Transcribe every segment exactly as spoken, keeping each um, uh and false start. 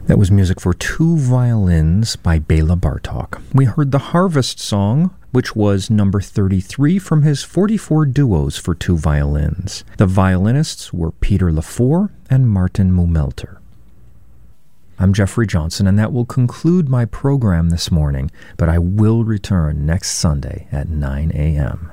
That was music for two violins by Bela Bartok. We heard the Harvest Song, which was number thirty-three from his forty-four duos for two violins. The violinists were Peter LaFour and Martin Mumelter. I'm Jeffrey Johnson, and that will conclude my program this morning, but I will return next Sunday at nine a.m.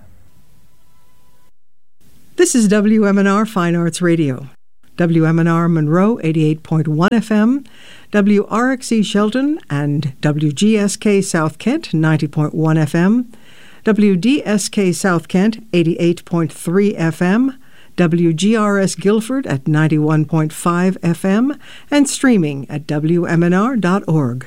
This is W M N R Fine Arts Radio. W M N R Monroe, eighty-eight point one F M, W R X E Shelton and W G S K South Kent, ninety point one F M, W D S K South Kent, eighty-eight point three F M, W G R S Guilford at ninety-one point five F M, and streaming at W M N R dot org.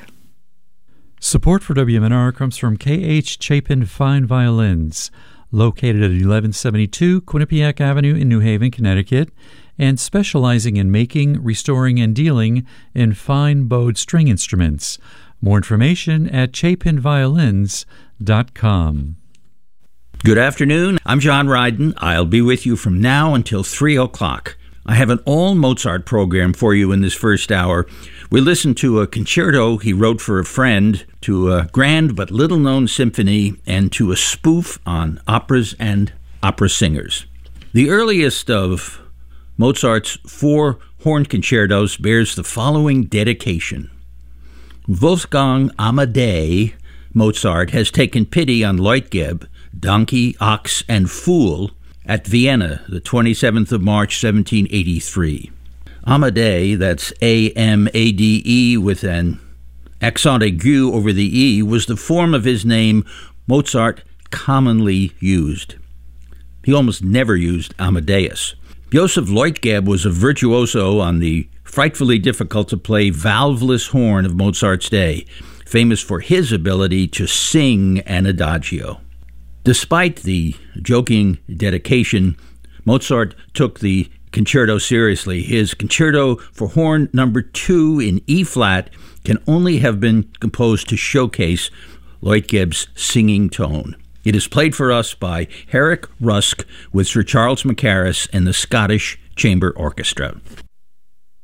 Support for W M N R comes from K H Chapin Fine Violins, located at eleven seventy-two Quinnipiac Avenue in New Haven, Connecticut, and specializing in making, restoring, and dealing in fine bowed string instruments. More information at chapin violins dot com. Good afternoon. I'm John Ryden. I'll be with you from now until three o'clock. I have an all-Mozart program for you in this first hour. We listen to a concerto he wrote for a friend, to a grand but little-known symphony, and to a spoof on operas and opera singers. The earliest of Mozart's four horn concertos bears the following dedication. Wolfgang Amadei Mozart has taken pity on Leutgeb, donkey, ox, and fool at Vienna, the twenty-seventh of March, seventeen eighty-three. Amadei, that's A M A D E with an accent aigu over the E, was the form of his name Mozart commonly used. He almost never used Amadeus. Joseph Leutgeb was a virtuoso on the frightfully difficult-to-play valveless horn of Mozart's day, famous for his ability to sing an adagio. Despite the joking dedication, Mozart took the concerto seriously. His concerto for horn number two in E-flat can only have been composed to showcase Leutgeb's singing tone. It is played for us by Herrick Rusk with Sir Charles Mackerras and the Scottish Chamber Orchestra.